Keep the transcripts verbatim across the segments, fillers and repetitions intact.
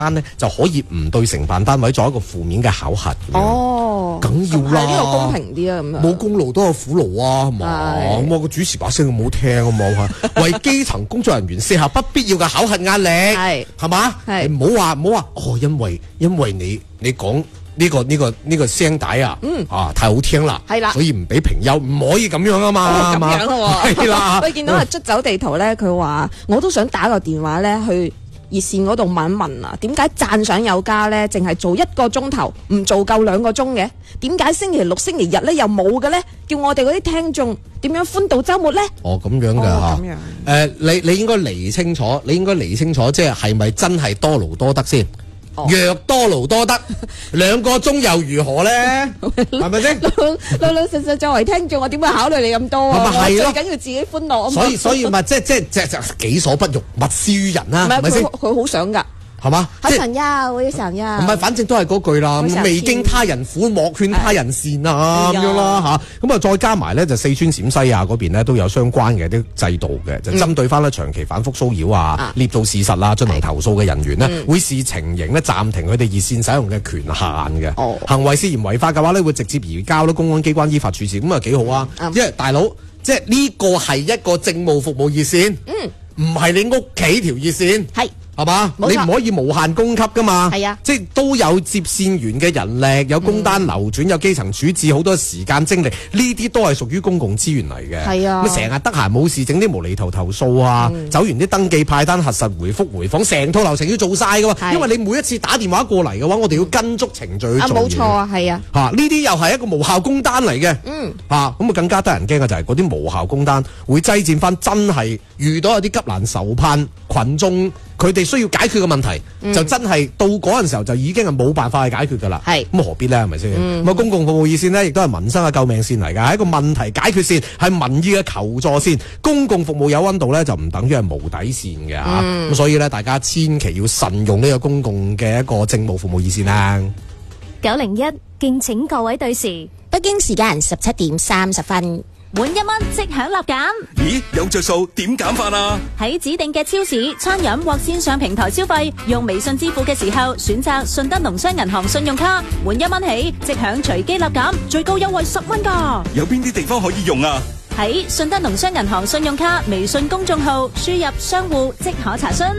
單咧就可以唔對承辦單位作一個負面嘅考核。 哦， 梗要啦， 呢個公平啲啊，咁樣冇功勞都有苦勞啊，係嘛？咁我個主持把聲咁好聽啊嘛，為基層工作人員卸下不必要嘅考核壓力，係係嘛？你唔好話唔好話哦，因為因為你你講呢個呢個呢個聲帶啊，嗯啊太好聽啦，係啦，所以唔俾評優，唔可以咁樣啊嘛， 咁樣咯， 係啦。 我見到阿捽走地圖咧，佢話我都想打個電話咧去熱線嗰度問一問啊，點解讚賞有加咧，淨係做一個鐘頭，唔做夠兩個鐘嘅？點解星期六、星期日咧又冇嘅咧？叫我哋嗰啲聽眾點樣歡度週末咧？ 哦，咁樣㗎嚇。 哦，咁樣。 誒，你你應該釐清楚，你應該釐清楚，即係係咪真係多勞多得先？若多勞多得，兩個鐘又如何咧？係咪先？ 老老實實作為聽眾，我點會考慮你咁多啊？我最緊要自己歡樂啊嘛。 所以所以咪即係即係即係己所不欲，勿施於人啦，係咪先？ 佢好想㗎。 係嘛？ 好想要，我也想要。 唔係，反正都係嗰句啦。未經他人苦，莫勸他人善啊，咁樣啦嚇。咁啊，再加埋咧，就四川陝西啊嗰邊咧都有相關嘅啲制度嘅，就針對翻咧長期反覆騷擾啊、捏造事實啊、進行投訴嘅人員呢，會視情形咧暫停佢哋熱線使用嘅權限嘅。行為涉嫌違法嘅話咧，會直接移交咧公安機關依法處置，咁啊幾好啊！因為大佬，即係呢個係一個政務服務熱線，唔係你屋企條熱線。係。係嘛？你唔可以無限供給噶嘛？係啊，即係都有接線員嘅人力，有工單流轉，有基層處置，好多時間精力，呢啲都係屬於公共資源嚟嘅。係啊，咁成日得閒冇事整啲無厘頭投訴啊，嗯、走完啲登記派單核實回覆回訪，成套流程要做晒噶嘛。因為你每一次打電話過嚟嘅話，我哋要跟足程序去做嘢。啊，冇錯啊，係啊。吓，呢啲又係一個無效工單嚟嘅。嗯。吓，咁啊更加得人驚嘅就係嗰啲無效工單會擠佔翻真係遇到有啲急難愁盼群眾。佢哋需要解決嘅問題，嗯、就真係到嗰陣時候就已經係冇辦法去解決㗎啦。係咁何必咧？係咪先？咁啊、嗯，公共服務熱線呢，亦都係民生嘅救命線嚟㗎，係一個問題解決線，係民意嘅求助線。公共服務有溫度咧，就唔等於係無底線嘅嚇。咁、嗯、所以咧，大家千祈要慎用呢個公共嘅一個政務服務熱線啦。 九零一，敬請各位對時， 北京時間十七點三十分。 滿一蚊即享立減。 咦，有着數點減法啊？ 喺指定嘅超市、餐飲或線上平台消費，用微信支付嘅時候，選擇順德農商銀行信用卡，滿一蚊起即享隨機立減，最高優惠十蚊㗎。 有邊啲地方可以用啊？ 喺順德農商銀行信用卡微信公眾號輸入商戶即可查詢。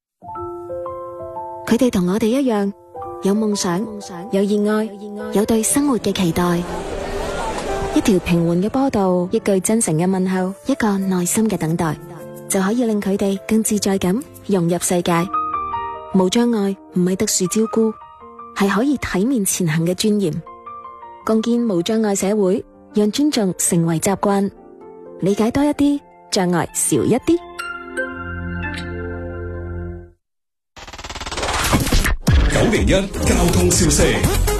佢哋同我哋一樣，有夢想，有熱愛，有對生活嘅期待。一條平緩嘅波道，一句真誠嘅問候，一個耐心嘅等待，就可以令佢哋更自在咁融入世界。無障礙唔係特殊照顧，係可以體面前行嘅尊嚴。共建無障礙社會，讓尊重成為習慣，理解多一啲，障礙少一啲。 九零一交通消息。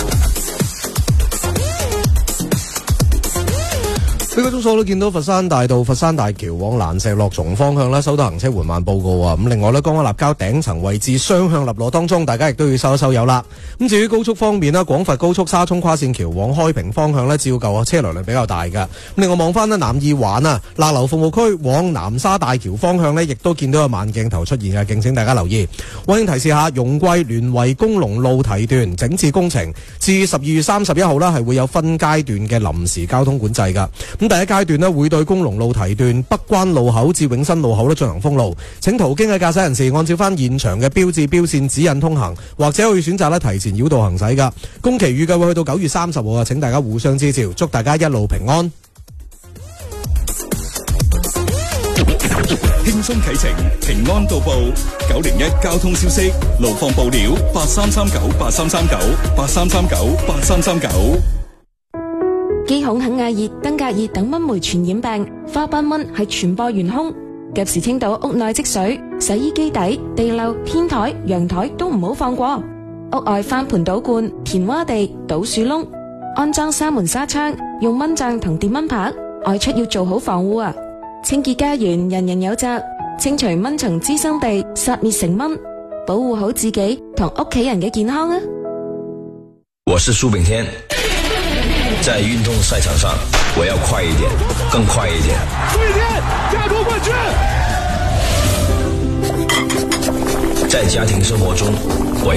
呢個鐘數都見到佛山大道、佛山大橋往蘭石落松方向啦，收到行車緩慢報告啊！咁另外呢，江灣立交頂層位置雙向立路當中，大家亦都要收一收油啦。咁至於高速方面呢，廣佛高速沙涌跨線橋往開平方向呢，照舊啊，車流量比較大噶。咁另外望翻呢，南二環啊，納流服務區往南沙大橋方向呢，亦都見到有慢鏡頭出現嘅，敬請大家留意。溫馨提示下，容桂聯圍公路路堤段整治工程至十二月三十一號呢，係會有分階段嘅臨時交通管制噶。咁第一階段呢，會對公龍路堤段北關路口至永新路口咧進行封路，請途經嘅駕駛人士按照翻現場嘅標誌標線指引通行，或者可以選擇咧提前繞道行駛噶。工期預計會去到九月三十號啊，請大家互相支持，祝大家一路平安。 輕鬆啟程，平安到埗。九零一交通消息，路況報料八三三九八三三九八三三九八三三九。 肌孔肯亞熱、登革熱等蚊媒傳染病，花斑蚊係傳播元兇。及時清倒屋內積水，洗衣機底、地漏、天台、陽台都唔好放過。屋外翻盆倒罐、填窪地、倒樹窿，安裝紗門紗窗，用蚊帳同電蚊拍。外出要做好防護啊！清潔家園，人人有責。清除蚊蟲滋生地，殺滅成蚊，保護好自己同屋企人嘅健康啊！ 我是蘇炳添。在運動賽場上，我要快一點，更快一點。蘇炳添，加奪冠軍！在家庭生活中，